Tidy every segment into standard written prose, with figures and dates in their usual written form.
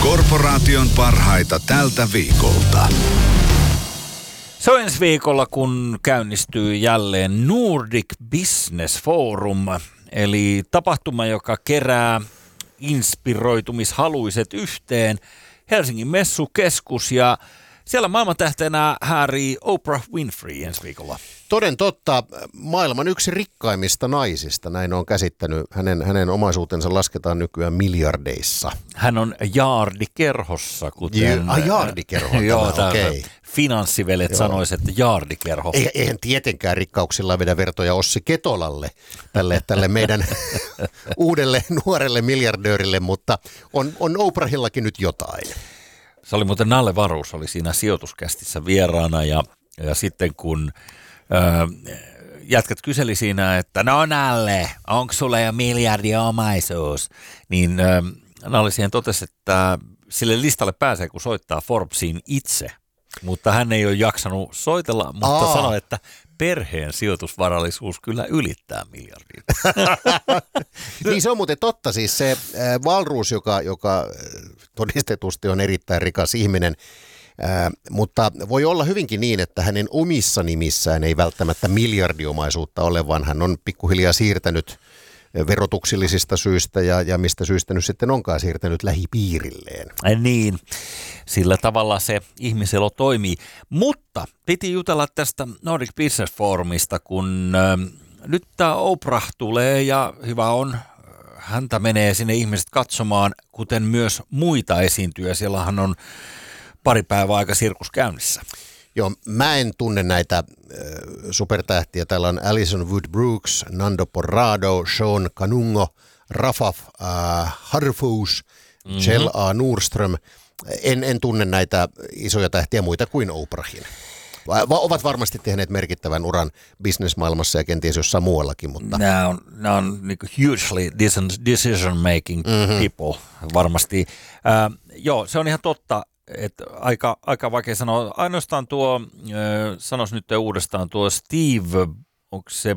Korporaation parhaita tältä viikolta. Se on ensi viikolla, kun käynnistyy jälleen Nordic Business Forum, eli tapahtuma, joka kerää inspiroitumishaluiset yhteen. Helsingin messukeskus ja siellä maailmantähtenä häärii Oprah Winfrey ensi viikolla. Toden totta, maailman yksi rikkaimmista naisista, näin on käsittänyt. Hänen omaisuutensa lasketaan nykyään miljardeissa. Hän on jaardikerhossa, kuten... Jaardikerho, okei. Finanssivelet sanoisi, että jaardikerho. Eihän tietenkään rikkauksilla vedä vertoja Ossi Ketolalle, tälle meidän uudelle nuorelle miljardöörille, mutta on Oprahillakin nyt jotain. Se oli muuten Nalle Varuus, oli siinä sijoituskästissä vieraana ja sitten kun jätkät kyseli siinä, että no Nalle, onko sulla jo miljardiomaisuus, niin Nalle siihen totesi, että sille listalle pääsee, kun soittaa Forbesiin itse, mutta hän ei ole jaksanut soitella, mutta sanoi, että perheen sijoitusvarallisuus kyllä ylittää miljardin. Niin se on muuten totta, siis se Wahlroos, joka todistetusti on erittäin rikas ihminen, mutta voi olla hyvinkin niin, että hänen omissa nimissään ei välttämättä miljardiomaisuutta ole, vaan hän on pikkuhiljaa siirtänyt verotuksellisista syistä ja mistä syystä nyt sitten onkaan siirtänyt lähipiirilleen. Niin, sillä tavalla se ihmiselo toimii. Mutta piti jutella tästä Nordic Business Forumista, kun nyt tämä Oprah tulee ja hyvä on, häntä menee sinne ihmiset katsomaan, kuten myös muita esiintyjä. Siellähän on pari päivää aika sirkus käynnissä. Joo, mä en tunne näitä supertähtiä. Täällä on Alison Wood Brooks, Nando Porrado, Sean Kanungo, Rafaf Harfous, Kjell A. Nordström. En tunne näitä isoja tähtiä muita kuin Oprahin. Ovat varmasti tehneet merkittävän uran businessmaailmassa ja kenties jossain muuallakin, mutta... Nämä on niin kuin hugely decision-making people varmasti. Joo, se on ihan totta. Että aika vaikea sanoa. Ainoastaan tuo, sanois nyt uudestaan tuo Steve, onko se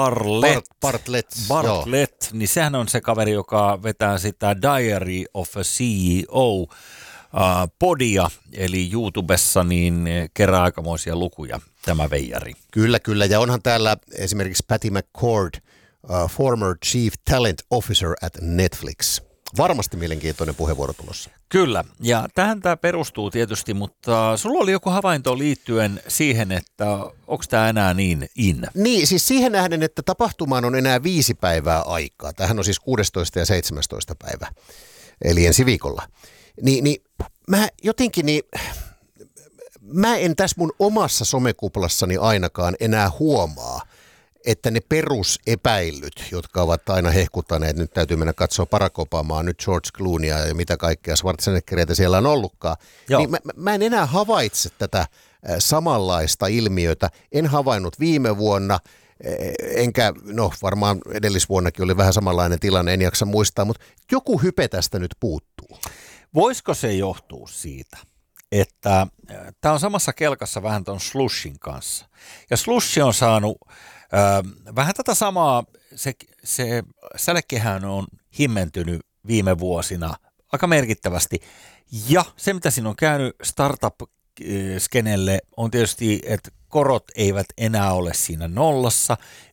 Bartlett, niin sehän on se kaveri, joka vetää sitä Diary of a CEO podia, eli YouTubessa niin kerää aikamoisia lukuja tämä veijari. Kyllä, ja onhan täällä esimerkiksi Patty McCord, former Chief Talent Officer at Netflix. Varmasti mielenkiintoinen puheenvuoro tulossa. Kyllä, ja tähän tämä perustuu tietysti, mutta sulla oli joku havainto liittyen siihen, että onko tämä enää niin in? Niin, siis siihen nähden, että tapahtumaan on enää 5 päivää aikaa. Tämähän on siis 16. ja 17. päivä, eli ensi viikolla. Niin mä jotenkin, mä en tässä mun omassa somekuplassani ainakaan enää huomaa, että ne perusepäillyt, jotka ovat aina hehkuttaneet, nyt täytyy mennä katsoa Barack Obamaa, nyt George Clooneya ja mitä kaikkea Schwarzeneggeria siellä on ollutkaan, niin mä en enää havaitse tätä samanlaista ilmiötä. En havainnut viime vuonna, enkä, varmaan edellisvuonnakin oli vähän samanlainen tilanne, en jaksa muistaa, mutta joku hype tästä nyt puuttuu. Voisiko se johtua siitä, että tämä on samassa kelkassa vähän tuon Slushin kanssa, ja Slush on saanut vähän tätä samaa, se sälekkehän on himmentynyt viime vuosina aika merkittävästi. Ja se, mitä siinä on käynyt startup-skenelle, on tietysti, että korot eivät enää ole siinä nollassa.